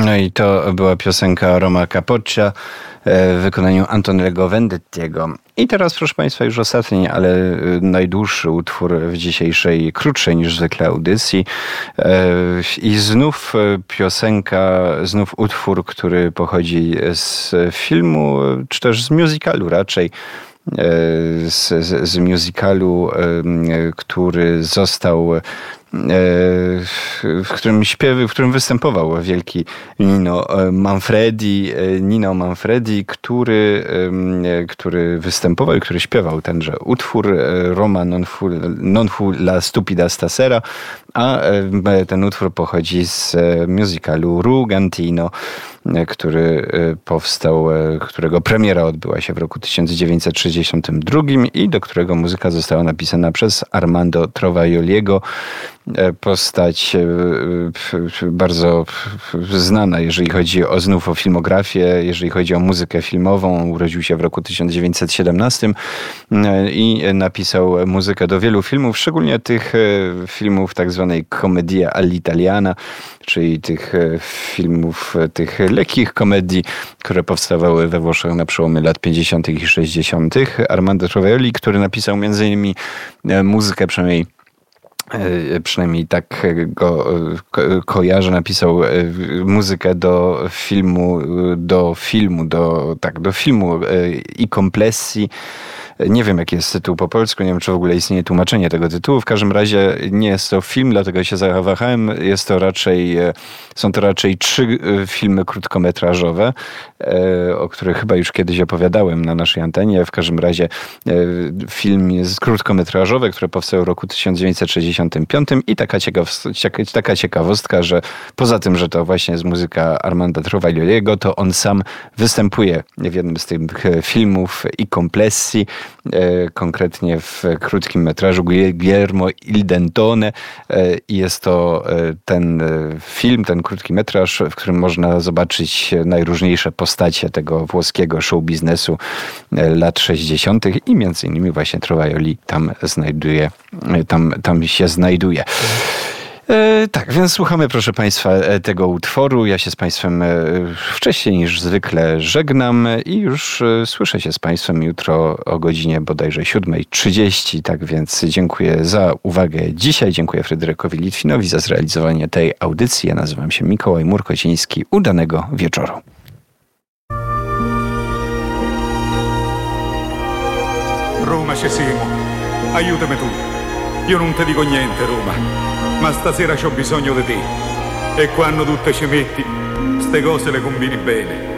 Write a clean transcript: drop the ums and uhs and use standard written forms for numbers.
No i to była piosenka Roma Capoccia w wykonaniu Antonello Vendettiego. I teraz, proszę Państwa, już ostatni, ale najdłuższy utwór w dzisiejszej, krótszej niż zwykle audycji. I znów piosenka, znów utwór, który pochodzi z filmu, czy też z musicalu raczej. Z musicalu, który został, w którym występował wielki Nino Manfredi, który występował i który śpiewał tenże utwór Roma non fu la stupida stasera, a ten utwór pochodzi z musicalu Rugantino, który powstał, którego premiera odbyła się w roku 1962 i do którego muzyka została napisana przez Armando Trovajoliego. Postać bardzo znana, jeżeli chodzi o filmografię, jeżeli chodzi o muzykę filmową. Urodził się w roku 1917 i napisał muzykę do wielu filmów, szczególnie tych filmów tak zwanej commedia all'italiana, czyli tych filmów, tych lekkich komedii, które powstawały we Włoszech na przełomie lat 50. i 60. Armando Trovajoli, który napisał m.in. muzykę, przynajmniej tak go kojarzę, napisał muzykę do filmu I Complessi. Nie wiem, jaki jest tytuł po polsku, nie wiem, czy w ogóle istnieje tłumaczenie tego tytułu. W każdym razie nie jest to film, dlatego się zawahałem. Są to raczej 3 filmy krótkometrażowe, o których chyba już kiedyś opowiadałem na naszej antenie. W każdym razie film jest krótkometrażowy, który powstał w roku 1965 i taka ciekawostka, że poza tym, że to właśnie jest muzyka Armanda Trovajoliego, to on sam występuje w jednym z tych filmów I Complessi, konkretnie w krótkim metrażu Guillermo il Dentone, i jest to ten film, ten krótki metraż, w którym można zobaczyć najróżniejsze postacie tego włoskiego show biznesu lat 60. i między innymi właśnie Trovajoli tam się znajduje. Tak, więc słuchamy, proszę Państwa, tego utworu. Ja się z Państwem wcześniej niż zwykle żegnam i już słyszę się z Państwem jutro o godzinie bodajże 7:30. Tak więc dziękuję za uwagę dzisiaj. Dziękuję Fryderykowi Litwinowi za zrealizowanie tej audycji. Ja nazywam się Mikołaj Murkociński. Udanego wieczoru. Roma Cesimo, aiutami tu. Io non te dico niente, Roma. Ma stasera c'ho bisogno di te. E quando tu te ci metti, ste cose le combini bene.